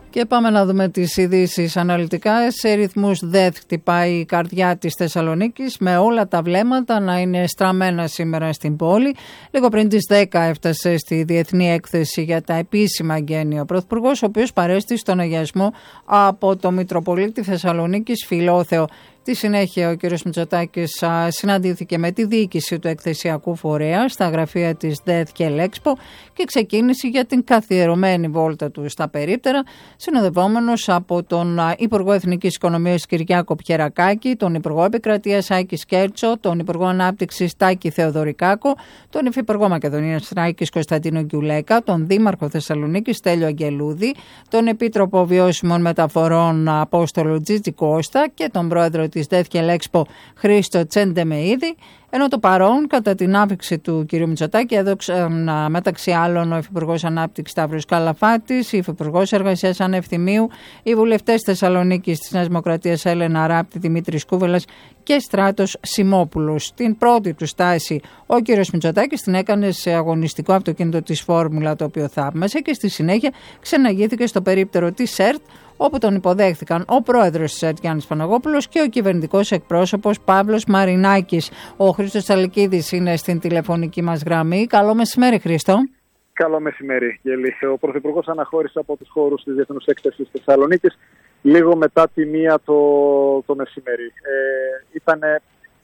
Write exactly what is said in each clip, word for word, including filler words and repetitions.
Και πάμε να δούμε τις ειδήσεις αναλυτικά. Σε ρυθμούς ΔΕΘ χτυπάει η καρδιά της Θεσσαλονίκης, με όλα τα βλέμματα να είναι στραμμένα σήμερα στην πόλη. Λίγο πριν τις δέκα έφτασε στη Διεθνή Έκθεση για τα Επίσημα Γένεια ο Πρωθυπουργός, ο οποίος παρέστη στον αγιασμό από το Μητροπολίτη Θεσσαλονίκης Φιλόθεο. Στη συνέχεια ο κ. Μητσοτάκης συναντήθηκε με τη διοίκηση του εκθεσιακού φορέα στα γραφεία της ΔΕΘ και Λέξπο και ξεκίνησε για την καθιερωμένη βόλτα του στα περίπτερα, συνοδευόμενος από τον Υπουργό Εθνικής Οικονομίας Κυριάκο Πιερακάκη, τον Υπουργό Επικρατείας Άκη Σκέρτσο, τον Υπουργό Ανάπτυξης Τάκη Θεοδωρικάκο, τον Υφυπουργό Μακεδονίας Τράκης Κωνσταντίνο Γκιουλέκα, τον Δήμαρχο Θεσσαλονίκης Στέλιο Αγγελούδη, τον Επίτροπο Βιώσιμων Μεταφορών Απόστολο Τζίτζι Κώστα και τον Πρόεδρο της ΔΕΘ και Λέξπο Χρήστο Τσεντεμεΐδη, ενώ το παρόν κατά την άφηξη του κ. Μητσοτάκη έδωξαν μεταξύ άλλων ο Υφυπουργός Ανάπτυξης Σταύρος Καλαφάτης, η Υφυπουργός Εργασίας Ανευθυμίου, οι βουλευτές Θεσσαλονίκης της Νέας Δημοκρατίας Έλενα Ράπτη, Δημήτρης Κούβελας και Στράτος Σιμόπουλος. Στην πρώτη του στάση ο κ. Μητσοτάκης την έκανε σε αγωνιστικό αυτοκίνητο της Φόρμουλα, το οποίο θαύμασε, και στη συνέχεια ξεναγήθηκε στο περίπτερο της ΕΡΤ, όπου τον υποδέχθηκαν ο πρόεδρος της ΕΡΤ Γιάννης Παναγόπουλος και ο κυβερνητικός εκπρόσωπος Παύλος Μαρινάκης. Ο Χρήστος Τσαλικίδης είναι στην τηλεφωνική μας γραμμή. Καλό μεσημέρι, Χρήστο. Καλό μεσημέρι, Γελή. Ο Πρωθυπουργός αναχώρησε από τους χώρους της Διεθνούς Έκθεσης της Θεσσαλονίκης λίγο μετά τη μία το, το μεσημέρι. Ε, ήτανε,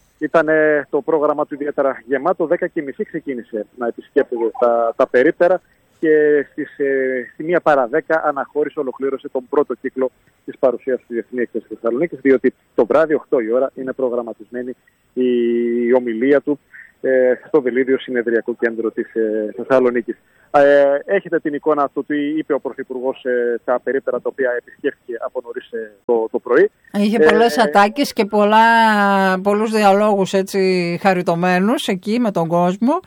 ήτανε το πρόγραμμα του ιδιαίτερα γεμάτο. δέκα και μισή ξεκίνησε να επισκέπτεται τα, τα περίπτερα και στις, ε, στη μία παρά δέκα αναχώρησε, ολοκλήρωσε τον πρώτο κύκλο της παρουσίας στη Διεθνή Έκθεση της Θεσσαλονίκης, διότι το βράδυ οκτώ η ώρα είναι προγραμματισμένη η, η ομιλία του ε, στο Βελίδιο Συνεδριακό Κέντρο της ε, Θεσσαλονίκης. Ε, έχετε την εικόνα του τι είπε ο Πρωθυπουργός ε, στα περίπτερα τα οποία επισκέφθηκε από νωρίς ε, το, το πρωί. Είχε πολλές ε, ατάκες και πολλά, πολλούς διαλόγους έτσι χαριτωμένους εκεί με τον κόσμο.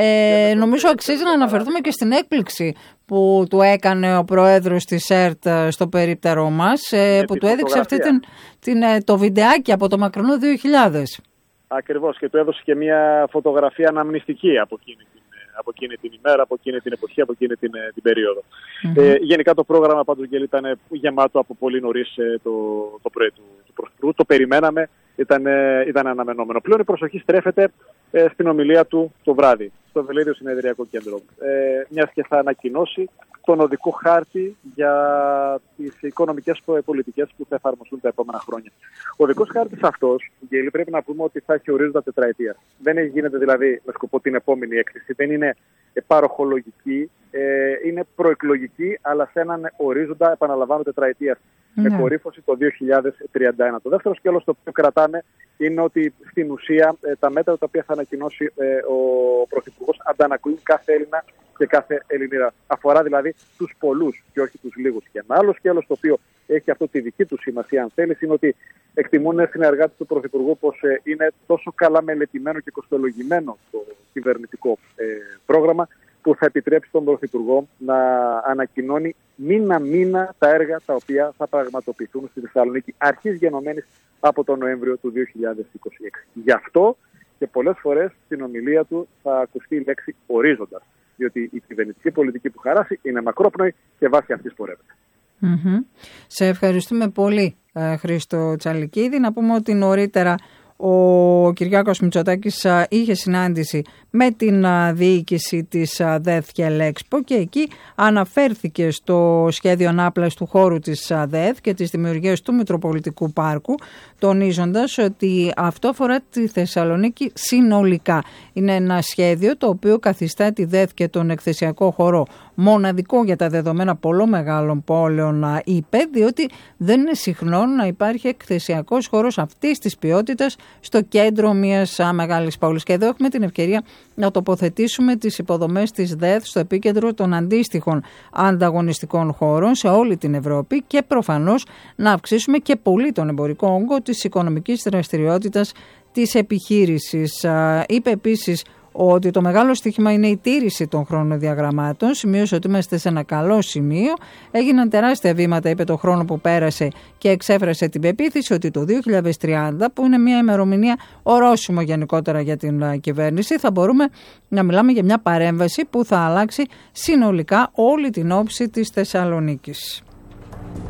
Ε, νομίζω αξίζει να αναφερθούμε και στην έκπληξη που του έκανε ο πρόεδρος της ΕΡΤ στο περίπτερό μας, ε, που του έδειξε αυτή την, την, το βιντεάκι από το μακρινό δύο χιλιάδες. Ακριβώς, και του έδωσε και μια φωτογραφία αναμνηστική από εκείνη την από εκείνη την ημέρα, από εκείνη την εποχή, από εκείνη την, την περίοδο. Mm-hmm. Ε, γενικά το πρόγραμμα πάντως ήταν γεμάτο από πολύ νωρίς ε, το, το πρωί του, του Πρωθυπουργού. Το περιμέναμε, ήταν, ε, ήταν αναμενόμενο. Πλέον η προσοχή στρέφεται ε, στην ομιλία του το βράδυ, στο Βελίδιο Συνεδριακό Κέντρο. Ε, μιας και θα ανακοινώσει τον οδικό χάρτη για τις οικονομικές πολιτικές που θα εφαρμοστούν τα επόμενα χρόνια. Ο οδικός χάρτης αυτός, Γέλη, πρέπει να πούμε ότι θα έχει ορίζοντα τετραετία. Δεν γίνεται δηλαδή με σκοπό την επόμενη έκθεση, δεν είναι παροχολογική, ε, είναι προεκλογική, αλλά σε έναν ορίζοντα, επαναλαμβάνω, τετραετίας, mm. με κορύφωση το δύο χιλιάδες τριάντα ένα. Το δεύτερο σκέλος το οποίο κρατάμε είναι ότι στην ουσία ε, τα μέτρα τα οποία θα ανακοινώσει ε, ο Πρωθυπουργός αντανακλούν κάθε Έλληνα και κάθε Ελληνίδα. Αφορά δηλαδή τους πολλούς και όχι τους λίγους. Και ένα άλλο σκέλος το οποίο έχει αυτό τη δική του σημασία, αν θέλεις, είναι ότι εκτιμούν συνεργάτες του Πρωθυπουργού πως ε, είναι τόσο καλά μελετημένο και κοστολογημένο το κυβερνητικό ε, πρόγραμμα, που θα επιτρέψει τον Πρωθυπουργό να ανακοινώνει μήνα-μήνα τα έργα τα οποία θα πραγματοποιηθούν στη Θεσσαλονίκη, αρχής γενομένης από τον Νοέμβριο του δύο χιλιάδες είκοσι έξι. Γι' αυτό και πολλές φορές στην ομιλία του θα ακουστεί η λέξη ορίζοντας, διότι η κυβερνητική πολιτική που χαράσει είναι μακρόπνοη και βάσει αυτής πορεύεται. Mm-hmm. Σε ευχαριστούμε πολύ, Χρήστο Τσαλικίδη. Να πούμε ότι νωρίτερα ο Κυριάκος Μητσοτάκης είχε συνάντηση με την διοίκηση της ΔΕΘ και Λέξπο και εκεί αναφέρθηκε στο σχέδιο ανάπλασης του χώρου της ΔΕΘ και της δημιουργίας του Μητροπολιτικού Πάρκου, τονίζοντας ότι αυτό αφορά τη Θεσσαλονίκη συνολικά. Είναι ένα σχέδιο το οποίο καθιστά τη ΔΕΘ και τον εκθεσιακό χώρο μοναδικό για τα δεδομένα πολλών μεγάλων πόλεων, είπε, διότι δεν είναι συχνό να υπάρχει εκθεσιακός χώρος αυτής της ποιότητας στο κέντρο μιας μεγάλης πόλης. Και εδώ έχουμε την ευκαιρία να τοποθετήσουμε τις υποδομές της ΔΕΘ στο επίκεντρο των αντίστοιχων ανταγωνιστικών χώρων σε όλη την Ευρώπη και προφανώς να αυξήσουμε και πολύ τον εμπορικό όγκο της οικονομικής δραστηριότητας της επιχείρησης. Είπε επίσης ότι το μεγάλο στοίχημα είναι η τήρηση των χρονοδιαγραμμάτων. Σημείωσε ότι είμαστε σε ένα καλό σημείο. Έγιναν τεράστια βήματα, είπε, το χρόνο που πέρασε και εξέφρασε την πεποίθηση ότι το δύο χιλιάδες τριάντα, που είναι μια ημερομηνία ορόσημο γενικότερα για την κυβέρνηση, θα μπορούμε να μιλάμε για μια παρέμβαση που θα αλλάξει συνολικά όλη την όψη της Θεσσαλονίκης.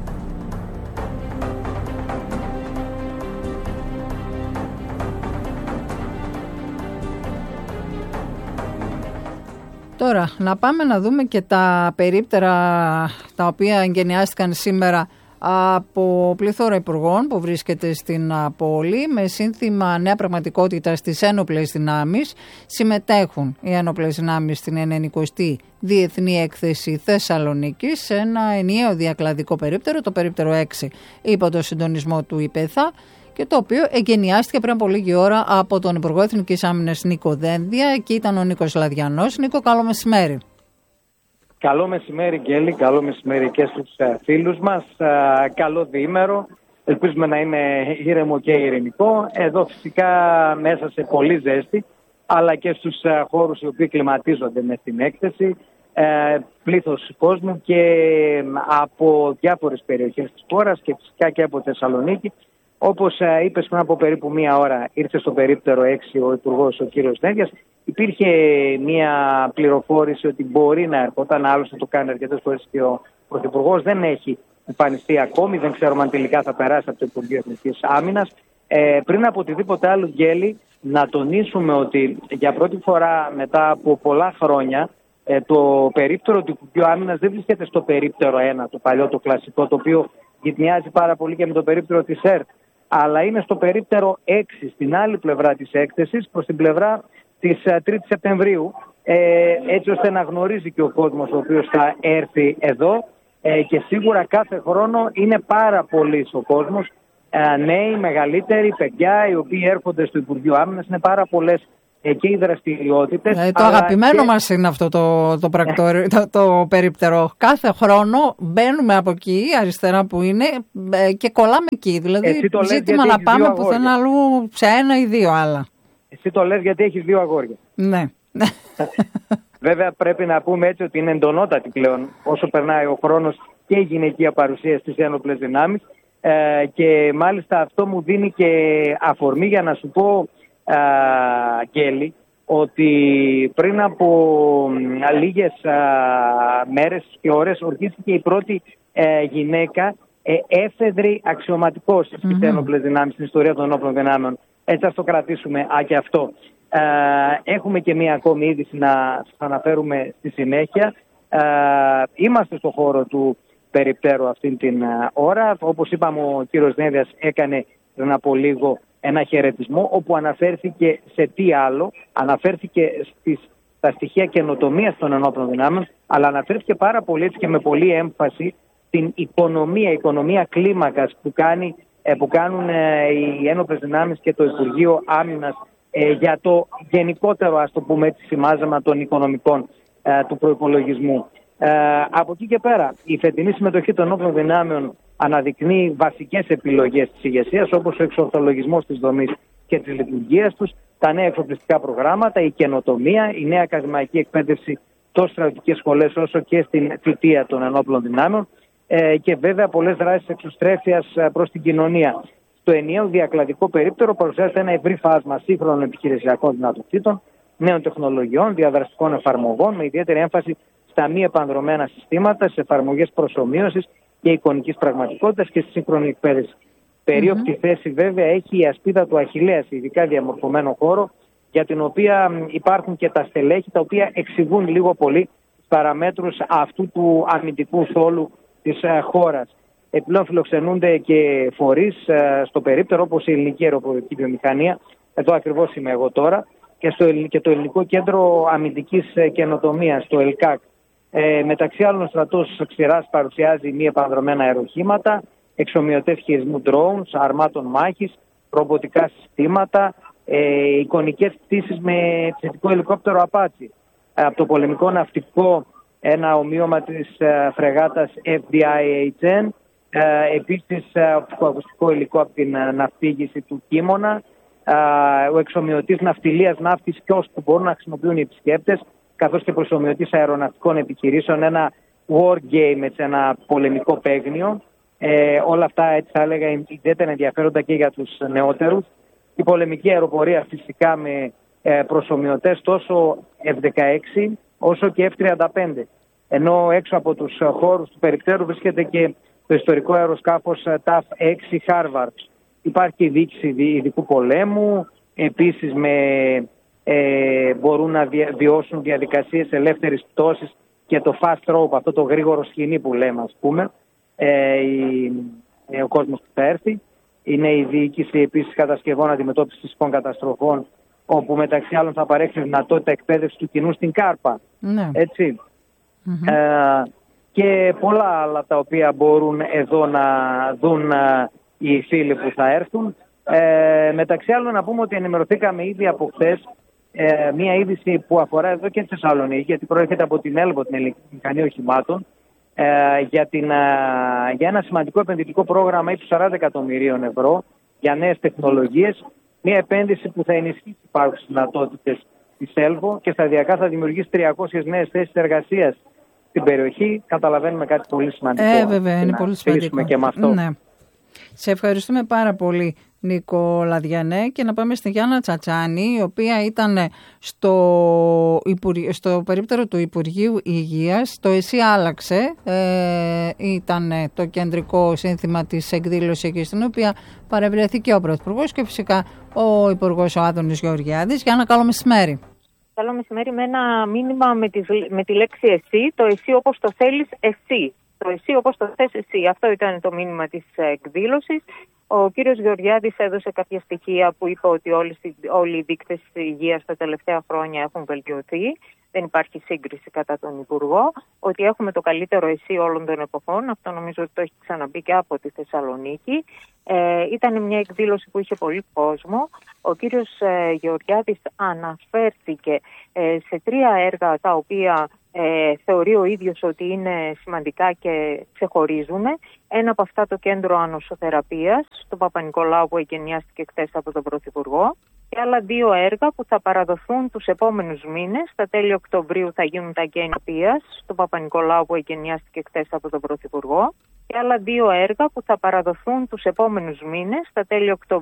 Τώρα, να πάμε να δούμε και τα περίπτερα τα οποία εγκαινιάστηκαν σήμερα από πληθώρα υπουργών που βρίσκεται στην πόλη με σύνθημα «Νέα πραγματικότητα στις ένοπλες δυνάμεις». Συμμετέχουν οι ένοπλες δυνάμεις στην ενενηκοστή Διεθνή Έκθεση Θεσσαλονίκης σε ένα ενιαίο διακλαδικό περίπτερο, το περίπτερο έξι υπό το συντονισμό του ΙΠΕΘΑ, και το οποίο εγκαινιάστηκε πριν από λίγη ώρα από τον Υπουργό Εθνικής Άμυνας Νίκο Δένδια. Εκεί ήταν ο Νίκος Λαδιανός. Νίκο, καλό μεσημέρι. Καλό μεσημέρι, Γκέλη. Καλό μεσημέρι και στους φίλους μας. Καλό διήμερο. Ελπίζουμε να είναι ήρεμο και ειρηνικό. Εδώ φυσικά μέσα σε πολύ ζέστη, αλλά και στους χώρους οι οποίοι κλιματίζονται με την έκθεση. Πλήθος κόσμου και από διάφορες περιοχές της χώρας και φυσικά και από Θεσσαλονίκη. Όπως είπες, πριν από περίπου μία ώρα ήρθε στο περίπτερο έξι ο Υπουργός ο κύριος Δένδιας. Υπήρχε μία πληροφόρηση ότι μπορεί να ερχόταν, άλλωστε το κάνει αρκετές φορές και ο Πρωθυπουργός. Δεν έχει εμφανιστεί ακόμη, δεν ξέρουμε αν τελικά θα περάσει από το Υπουργείο Εθνικής Άμυνας. Ε, πριν από οτιδήποτε άλλο, Γκέλη, να τονίσουμε ότι για πρώτη φορά μετά από πολλά χρόνια ε, το περίπτερο του Υπουργείου Άμυνας δεν βρίσκεται στο περίπτερο ένα, το παλιό, το κλασικό, το οποίο γυτνιάζει πάρα πολύ και με το περίπτερο της ΕΡΤ, αλλά είναι στο περίπτερο έξι, στην άλλη πλευρά της έκθεσης, προς την πλευρά της τρίτης Σεπτεμβρίου, ε, έτσι ώστε να γνωρίζει και ο κόσμος ο οποίος θα έρθει εδώ, ε, και σίγουρα κάθε χρόνο είναι πάρα πολλοί ο κόσμος, ε, νέοι, μεγαλύτεροι, παιδιά, οι οποίοι έρχονται στο Υπουργείο Άμυνας. Είναι πάρα πολλές ε, και οι δραστηριότητες. Ε, το αγαπημένο και... μας είναι αυτό το, το, πρακτορ... το, το περίπτερο. Κάθε χρόνο μπαίνουμε από εκεί, αριστερά που είναι, ε, και κολλάμε εκεί. Δηλαδή ζήτημα να πάμε πουθενά αλλού, σε ένα ή δύο άλλα. Εσύ το λες γιατί έχεις δύο αγόρια. Ναι. Βέβαια πρέπει να πούμε έτσι ότι είναι εντονότατη πλέον όσο περνάει ο χρόνος και η γυναικεία παρουσία στις ένοπλες δυνάμεις, ε, και μάλιστα αυτό μου δίνει και αφορμή για να σου πω, ε, Γκέλη, ότι πριν από ε, λίγες ε, μέρες και ώρες ορκίστηκε η πρώτη ε, γυναίκα ε, έφεδρη αξιωματικός στις mm-hmm. ένοπλες δυνάμεις, στην ιστορία των ενόπλων δυνάμεων. Έτσι ας το κρατήσουμε, α, και αυτό. Ε, έχουμε και μία ακόμη είδηση να σας αναφέρουμε στη συνέχεια. Ε, είμαστε στο χώρο του περιπτέρου αυτήν την ώρα. Όπως είπαμε, ο κύριος Δένδιας έκανε πριν από λίγο ένα χαιρετισμό όπου αναφέρθηκε σε τι άλλο. Αναφέρθηκε στις, στα στοιχεία καινοτομίας των ενόπλων δυνάμεων, αλλά αναφέρθηκε πάρα πολύ έτσι και με πολύ έμφαση στην οικονομία, οικονομία κλίμακας που κάνει που κάνουν οι ένοπλες δυνάμεις και το Υπουργείο Άμυνας ε, για το γενικότερο, ας το πούμε έτσι, σημάζεμα των οικονομικών ε, του προϋπολογισμού. Ε, από εκεί και πέρα, η φετινή συμμετοχή των ενόπλων δυνάμεων αναδεικνύει βασικές επιλογές της ηγεσίας, όπως ο εξορθολογισμός της δομής και της λειτουργίας τους, τα νέα εξοπλιστικά προγράμματα, η καινοτομία, η νέα ακαδημαϊκή εκπαίδευση τόσο στις στρατιωτικές σχολές όσο και στην θητεία των ενόπλων δυνάμεων, και βέβαια πολλές δράσεις εξωστρέφειας προς την κοινωνία. Στο ενιαίο διακλαδικό περίπτερο παρουσιάζεται ένα ευρύ φάσμα σύγχρονων επιχειρησιακών δυνατοτήτων, νέων τεχνολογιών, διαδραστικών εφαρμογών, με ιδιαίτερη έμφαση στα μη επανδρομένα συστήματα, σε εφαρμογές προσομοίωσης και εικονικής πραγματικότητας και στη σύγχρονη εκπαίδευση. Mm-hmm. Περίοπτη θέση βέβαια έχει η ασπίδα του Αχιλλέα, ειδικά διαμορφωμένο χώρο, για την οποία υπάρχουν και τα στελέχη, τα οποία εξηγούν λίγο πολύ τις παραμέτρους αυτού του αμυντικού θόλου της χώρας. Επιπλέον φιλοξενούνται και φορείς στο περίπτερο, όπως η Ελληνική Αεροπορική Βιομηχανία, εδώ ακριβώς είμαι εγώ τώρα, και, στο, και το Ελληνικό Κέντρο Αμυντικής Καινοτομίας, το ΕΛΚΑΚ. Ε, μεταξύ άλλων, ο στρατός Ξηράς παρουσιάζει μη επανδρομένα αεροχήματα, εξομοιωτές χειρισμού drones, αρμάτων μάχης, ρομποτικά συστήματα, ε, εικονικές πτήσεις με επιθετικό ελικόπτερο Apache. Από το πολεμικό ναυτικό, ένα ομοίωμα της uh, φρεγάτας εφ ντι άι έιτς εν, uh, επίσης uh, οπτικοακουστικό υλικό από την uh, ναυπήγηση του Κίμωνα, uh, ο εξομοιωτής ναυτιλίας ναύτης και όσοι που μπορούν να χρησιμοποιούν οι επισκέπτες, καθώς και προσομοιωτής αεροναυτικών επιχειρήσεων, ένα war game, έτσι, ένα πολεμικό παίγνιο. Ε, όλα αυτά, έτσι θα έλεγα, ιδιαίτερα ενδιαφέροντα και για τους νεότερους. Η πολεμική αεροπορία φυσικά με ε, προσομοιωτές τόσο εφ δεκαέξι όσο και εφ τριάντα πέντε. Ενώ έξω από τους χώρους του περιπτέρου βρίσκεται και το ιστορικό αεροσκάφος ταφ έξι Harvard. Υπάρχει και η διοίκηση ειδικού πολέμου, επίσης με ε, μπορούν να βιώσουν διαδικασίες ελεύθερης πτώσης και το fast rope, αυτό το γρήγορο σκηνή που λέμε, ας πούμε, ε, η, ε, ο κόσμος που θα έρθει. Είναι η διοίκηση επίσης κατασκευών αντιμετώπισης φυσικών καταστροφών, όπου μεταξύ άλλων θα παρέχει δυνατότητα εκπαίδευση του κοινού στην Κάρπα. Ναι. Έτσι. Mm-hmm. Ε, και πολλά άλλα τα οποία μπορούν εδώ να δουν ε, οι φίλοι που θα έρθουν. Ε, μεταξύ άλλων να πούμε ότι ενημερωθήκαμε ήδη από χθες ε, μια είδηση που αφορά εδώ και τη Θεσσαλονίκη, γιατί προέρχεται από την Έλβο, την Ελληνική Μηχανή Οχημάτων, ε, για, την, ε, για ένα σημαντικό επενδυτικό πρόγραμμα ύψους σαράντα εκατομμυρίων ευρώ για νέες τεχνολογίες. Μια επένδυση που θα ενισχύσει υπάρχουσες δυνατότητες της Έλβο και σταδιακά θα δημιουργήσει τριακόσιες νέες θέσεις εργασίας στην περιοχή. Καταλαβαίνουμε κάτι πολύ σημαντικό. Ε, βέβαια, είναι πολύ σημαντικό. Και με αυτό. Ναι. Σε ευχαριστούμε πάρα πολύ, Νίκο Λαδιανέ, και να πάμε στην Γιάννα Τσατσάνη, η οποία ήταν στο, Υπουργ... στο περίπτερο του Υπουργείου Υγείας. Το ΕΣΥ άλλαξε, ε, ήταν το κεντρικό σύνθημα της εκδήλωσης εκεί, στην οποία παρευρέθηκε ο Πρωθυπουργός και φυσικά ο Υπουργός ο Άδωνης Γεωργιάδης. Γιάννα, καλό μεσημέρι. Καλό μεσημέρι, με ένα μήνυμα με τη, με τη λέξη εσύ, το εσύ όπως το θέλεις εσύ. Το εσύ όπως το θες εσύ. Αυτό ήταν το μήνυμα της εκδήλωσης. Ο κύριος Γεωργιάδης έδωσε κάποια στοιχεία που είπε ότι όλοι, όλοι οι δείκτες υγείας τα τελευταία χρόνια έχουν βελτιωθεί. Δεν υπάρχει σύγκριση κατά τον Υπουργό. Ότι έχουμε το καλύτερο εσύ όλων των εποχών. Αυτό νομίζω ότι το έχει ξαναπεί και από τη Θεσσαλονίκη. Ε, ήταν μια εκδήλωση που είχε πολύ κόσμο. Ο κύριος ε, Γεωργιάδης αναφέρθηκε ε, σε τρία έργα τα οποία ε, θεωρεί ο ίδιος ότι είναι σημαντικά και ξεχωρίζουν. Ένα από αυτά το κέντρο ανοσοθεραπείας στο Παπα-Νικολάου που εγκαινιάστηκε χθες από τον Πρωθυπουργό. Και άλλα δύο έργα που θα παραδοθούν τους επόμενους μήνες. Στα τέλη Οκτωβρίου θα γίνουν τα εγκαινιαστίας στο Παπα-Νικολάου που εγκαινιάστηκε χθες από τον Πρωθυπουργό. Και άλλα δύο έργα που θα παραδοθούν τους επόμενους μήνες. Στα τέλη Οκτωβρίου